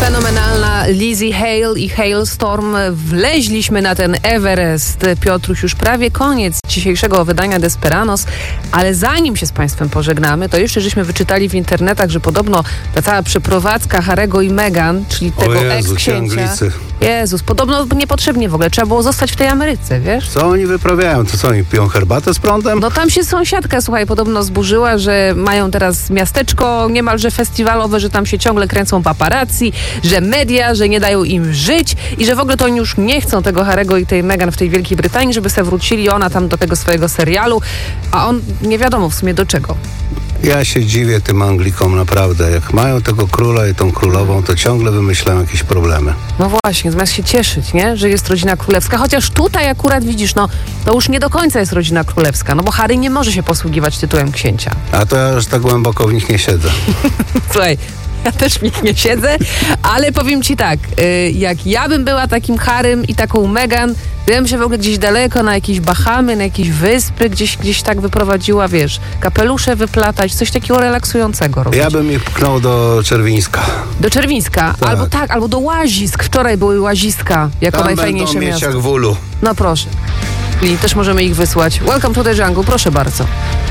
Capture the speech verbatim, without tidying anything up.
Fenomenalna Lizzie Hale i Hailstorm. Wleźliśmy na ten Everest. Piotruś, już prawie koniec dzisiejszego wydania Desperanos, ale zanim się z Państwem pożegnamy, to jeszcze żeśmy wyczytali w internetach, że podobno ta cała przeprowadzka Harry'ego i Meghan, czyli tego ex-księcia... Jezus, podobno niepotrzebnie w ogóle. Trzeba było zostać w tej Ameryce, wiesz? Co oni wyprawiają? To co, oni piją herbatę z prądem? No tam się sąsiadka, słuchaj, podobno zburzyła, że mają teraz miasteczko niemalże festiwalowe, że tam się ciągle kręcą paparazzi, że media, że nie dają im żyć i że w ogóle to oni już nie chcą tego Harry'ego i tej Meghan w tej Wielkiej Brytanii, żeby se wrócili, ona tam do tego swojego serialu, a on nie wiadomo w sumie do czego. Ja się dziwię tym Anglikom naprawdę. Jak mają tego króla i tą królową, to ciągle wymyślają jakieś problemy. No właśnie, zamiast się cieszyć, nie? Że jest rodzina królewska. Chociaż tutaj akurat widzisz, no to już nie do końca jest rodzina królewska, no bo Harry nie może się posługiwać tytułem księcia. A to ja już tak głęboko w nich nie siedzę. Słuchaj, ja też w nich nie siedzę, ale powiem ci tak, jak ja bym była takim Harrym i taką Meghan, bym się w ogóle gdzieś daleko na jakieś Bahamy, na jakieś wyspy, gdzieś, gdzieś tak wyprowadziła, wiesz, kapelusze wyplatać, coś takiego relaksującego robić. Ja bym ich pchnął do Czerwińska. Do Czerwińska? Tak. Albo tak, albo do Łazisk. Wczoraj były Łaziska, jako tam najfajniejsze będą mieć miasto. jak w ulu. No proszę. I też możemy ich wysłać. Welcome to the jungle, proszę bardzo.